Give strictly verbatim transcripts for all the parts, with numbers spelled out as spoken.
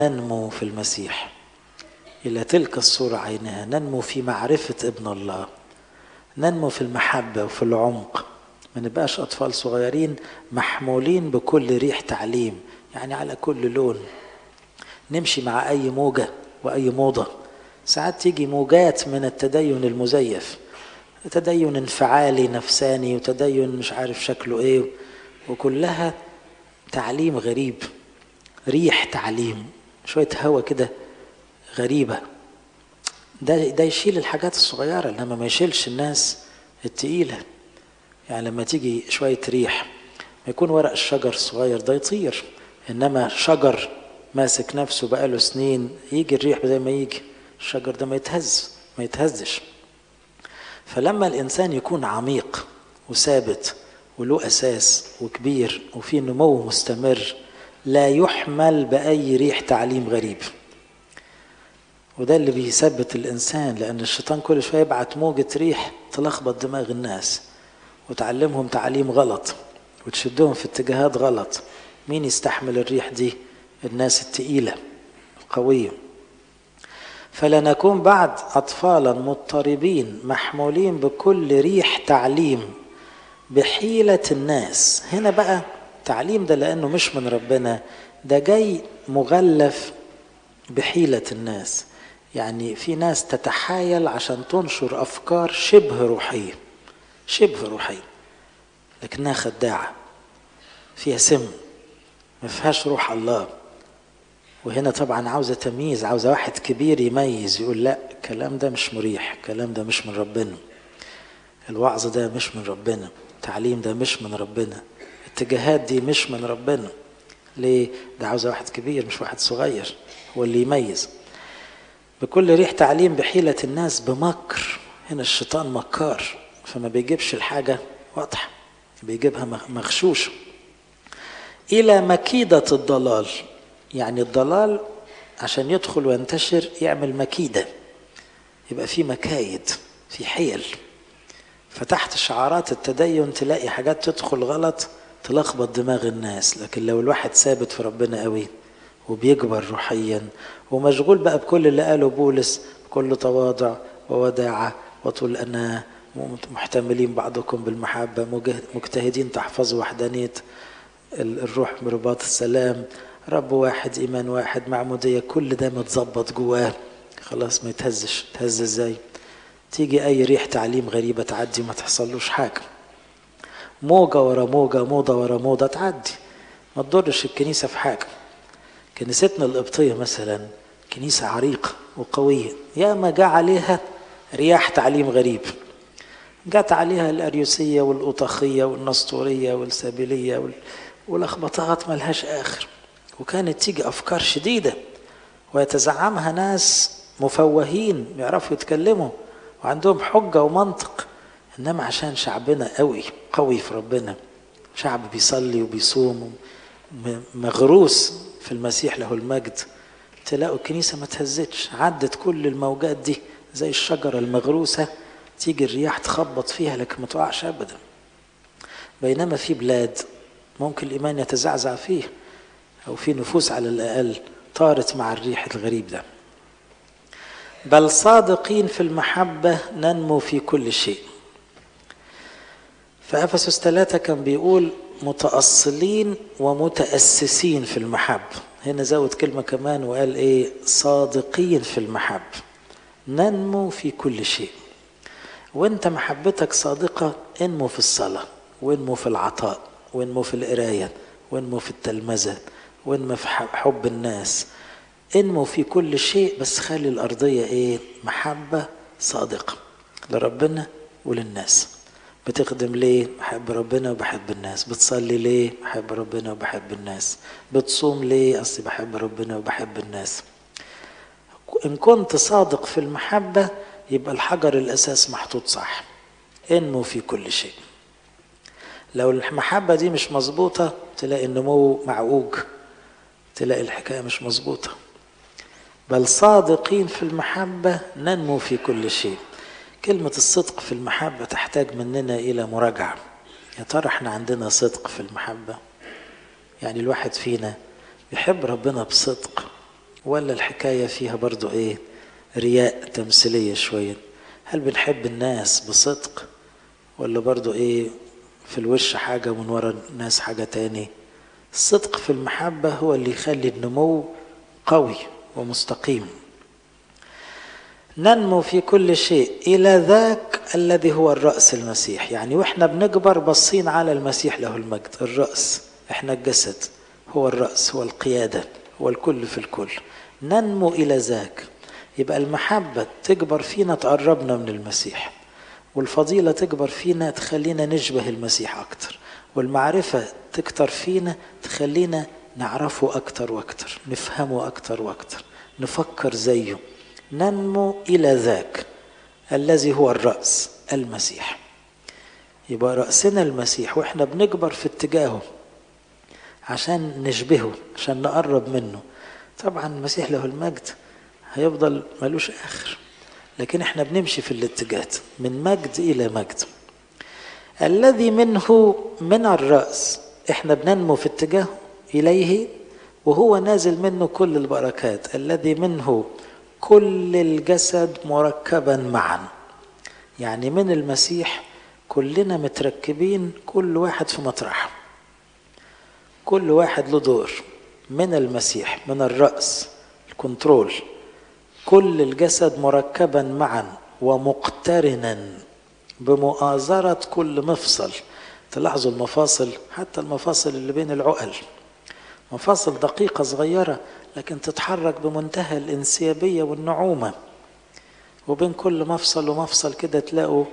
ننمو في المسيح إلى تلك الصورة عينها، ننمو في معرفة ابن الله، ننمو في المحبة وفي العمق، ما نبقاش أطفال صغيرين محمولين بكل ريح تعليم، يعني على كل لون نمشي مع أي موجة وأي موضة. ساعات تيجي موجات من التدين المزيف، تدين انفعالي نفساني وتدين مش عارف شكله ايه، وكلها تعليم غريب، ريح تعليم، شوية هوا كده غريبة. ده ده يشيل الحاجات الصغيرة انما ما يشيلش الناس التقيلة. يعني لما تيجي شوية ريح، ما يكون ورق الشجر الصغير ده يطير، انما شجر ماسك نفسه بقاله سنين يجي الريح زي ما يجي، الشجر ده ما يتهز ما يتهزش. فلما الإنسان يكون عميق وثابت وله أساس وكبير وفيه نمو مستمر، لا يحمل بأي ريح تعليم غريب. وده اللي بيثبت الإنسان، لأن الشيطان كل شوية يبعت موجة ريح تلخبط دماغ الناس وتعلمهم تعليم غلط وتشدهم في اتجاهات غلط. مين يستحمل الريح دي؟ الناس التقيلة القوية. فلا نكون بعد أطفالا مضطربين محمولين بكل ريح تعليم بحيلة الناس. هنا بقى تعليم ده لأنه مش من ربنا، ده جاي مغلف بحيلة الناس. يعني في ناس تتحايل عشان تنشر أفكار شبه روحية، شبه روحية لكنها خداعة، فيها سم، ما فيهاش روح الله. وهنا طبعا عاوزة تمييز، عاوزة واحد كبير يميز، يقول لا الكلام ده مش مريح، الكلام ده مش من ربنا، الوعظ ده مش من ربنا، التعليم ده مش من ربنا، الاتجاهات دي مش من ربنا. ليه؟ ده عاوزة واحد كبير مش واحد صغير، هو اللي يميز. بكل ريح تعليم بحيلة الناس بمكر. هنا الشيطان مكار، فما بيجيبش الحاجة واضحة، بيجيبها مغشوشة. إلى مكيدة الضلال، يعني الضلال عشان يدخل وينتشر يعمل مكيدة، يبقى في مكايد، في حيل. فتحت شعارات التدين تلاقي حاجات تدخل غلط تلخبط دماغ الناس. لكن لو الواحد ثابت في ربنا قوي وبيكبر روحيا ومشغول بقى بكل اللي قاله بولس، بكل تواضع ووداعة وطول أناة، محتملين بعضكم بالمحبة، مجتهدين تحفظوا وحدانية الروح برباط السلام، رب واحد، إيمان واحد، معمودية، كل ده متظبط جواه، خلاص ما يتهزش. تهز ازاي؟ تيجي أي ريح تعليم غريبة تعدي ما تحصلوش حاجة، موجة ورا موجة، موضة ورا موضة تعدي، ما تضرش الكنيسة في حاجة. كنيستنا القبطية مثلا كنيسة عريقة وقوية، يا ما جاء عليها رياح تعليم غريب، جات عليها الأريوسية والأوطاخية والنسطورية والسابلية وال... والأخبطات ملهاش آخر، وكانت تيجي أفكار شديدة ويتزعمها ناس مفوهين يعرفوا يتكلموا وعندهم حجة ومنطق. إنما عشان شعبنا قوي قوي في ربنا، شعب بيصلي وبيصوم مغروس في المسيح له المجد، تلاقوا الكنيسة ما تهزتش، عدت كل الموجات دي زي الشجرة المغروسة، تيجي الرياح تخبط فيها لكن ما تقعش أبدا. بينما في بلاد ممكن الإيمان يتزعزع فيه، أو في نفوس على الأقل طارت مع الريح الغريب ده. بل صادقين في المحبة ننمو في كل شيء. فأفسس ثلاثة كان بيقول متأصلين ومتأسسين في المحبة، هنا زود كلمة كمان وقال إيه؟ صادقين في المحبة ننمو في كل شيء. وانت محبتك صادقة، انمو في الصلاة، وانمو في العطاء، وانمو في القراية، وانمو في التلمذة، وانمو في حب الناس، انمو في كل شيء. بس خلي الأرضية ايه؟ محبة صادقة لربنا وللناس. بتخدم ليه؟ بحب ربنا وبحب الناس. بتصلي ليه؟ بحب ربنا وبحب الناس. بتصوم ليه؟ أصلي بحب ربنا وبحب الناس. إن كنت صادق في المحبة يبقى الحجر الأساس محطوط صح، انمو في كل شيء. لو المحبة دي مش مظبوطة تلاقي النمو معوج، تلاقي الحكاية مش مظبوطة. بل صادقين في المحبة ننمو في كل شيء. كلمة الصدق في المحبة تحتاج مننا إلى مراجعة. يا ترى احنا عندنا صدق في المحبة؟ يعني الواحد فينا يحب ربنا بصدق ولا الحكاية فيها برضو ايه رياء تمثيلية شوية؟ هل بنحب الناس بصدق ولا برضو ايه في الوش حاجة ومن ورا الناس حاجة تاني؟ الصدق في المحبة هو اللي يخلي النمو قوي ومستقيم. ننمو في كل شيء إلى ذاك الذي هو الرأس المسيح. يعني وإحنا بنكبر بصين على المسيح له المجد الرأس، إحنا الجسد، هو الرأس، هو القيادة، هو الكل في الكل. ننمو إلى ذاك، يبقى المحبة تكبر فينا تقربنا من المسيح، والفضيلة تكبر فينا تخلينا نشبه المسيح أكتر، والمعرفة تكتر فينا تخلينا نعرفه أكتر وأكتر، نفهمه أكتر وأكتر، نفكر زيه. ننمو إلى ذاك الذي هو الرأس المسيح. يبقى رأسنا المسيح، وإحنا بنكبر في اتجاهه عشان نشبهه، عشان نقرب منه. طبعا المسيح له المجد هيفضل ملوش آخر، لكن احنا بنمشي في الاتجاه من مجد إلى مجد. الذي منه من الرأس، احنا بننمو في اتجاه إليه، وهو نازل منه كل البركات. الذي منه كل الجسد مركبا معا، يعني من المسيح كلنا متركبين، كل واحد في مطرحه، كل واحد له دور. من المسيح، من الرأس، الكنترول، كل الجسد مركبا معا ومقترنا بمؤازرة كل مفصل. تلاحظوا المفاصل، حتى المفاصل اللي بين العقل، مفاصل دقيقة صغيرة لكن تتحرك بمنتهى الانسيابية والنعومة، وبين كل مفصل ومفصل كده تلاقوا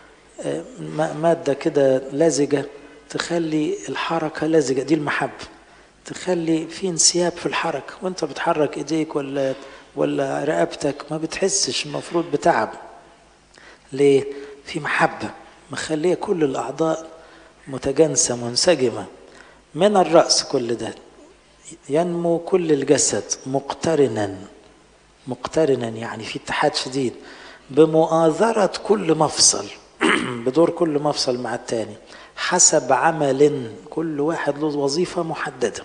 مادة كده لزجة تخلي الحركة لزجة. دي المحبة، تخلي في انسياب في الحركة، وانت بتحرك ايديك ولا ولا رقبتك ما بتحسش المفروض بتعب. ليه؟ في محبة مخلية كل الأعضاء متجانسة منسجمة. من الرأس كل ده ينمو كل الجسد مقترنا، مقترنا يعني في اتحاد شديد بمؤازرة كل مفصل بدور كل مفصل مع التاني، حسب عمل، كل واحد له وظيفة محددة.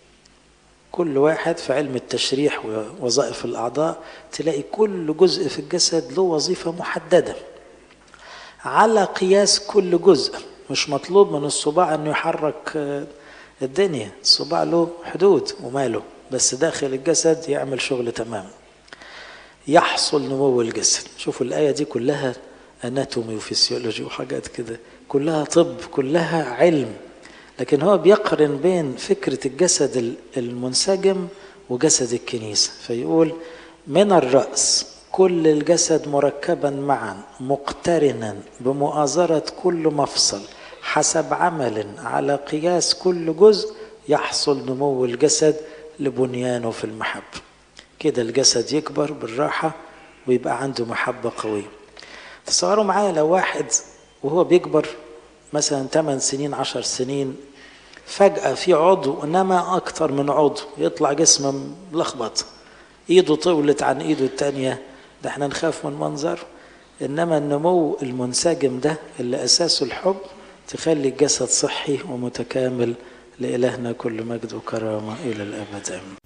كل واحد في علم التشريح ووظائف الأعضاء تلاقي كل جزء في الجسد له وظيفة محددة على قياس كل جزء. مش مطلوب من الصباع أنه يحرك الدنيا، الصباع له حدود وماله، بس داخل الجسد يعمل شغل تمام. يحصل نمو الجسد. شوفوا الآية دي كلها أناتومي وفسيولوجي وحاجات كده، كلها طب، كلها علم، لكن هو بيقرن بين فكرة الجسد المنسجم وجسد الكنيسة. فيقول من الرأس كل الجسد مركبا معا مقترنا بمؤازرة كل مفصل حسب عمل على قياس كل جزء، يحصل نمو الجسد لبنيانه في المحبة. كده الجسد يكبر بالراحة ويبقى عنده محبة قوية. تصوروا معايا لو واحد وهو بيكبر مثلا ثمان سنين عشر سنين فجأة في عضو نما أكتر من عضو، يطلع جسمه ملخبط، إيده طولت عن إيده التانية، ده احنا نخاف من منظر. إنما النمو المنسجم ده اللي أساسه الحب تخلي الجسد صحي ومتكامل. لإلهنا كل مجد وكرامة إلى الأبد.